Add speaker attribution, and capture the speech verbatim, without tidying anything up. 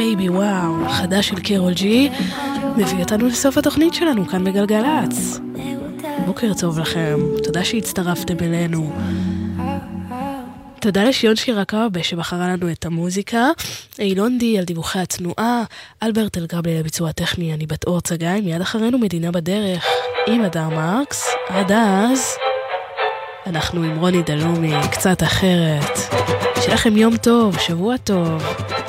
Speaker 1: Maybe Wow, חדש של קרול ג'י, מביא אותנו לסוף התוכנית שלנו כאן בגלגלץ. בוקר טוב לכם, תודה שהצטרפתם אלינו. תודה לשיון שירקאבה שבחרה לנו את המוזיקה, אילונדי על דיווחי התנועה, אלברט אלגרבלי לביצוע הטכני, אני בת אור צגאי, מיד אחרינו מדינה בדרך עם הדר מרקס. עד אז אנחנו עם רוני דלומי, קצת אחרת. שיהיה לכם יום טוב, שבוע טוב.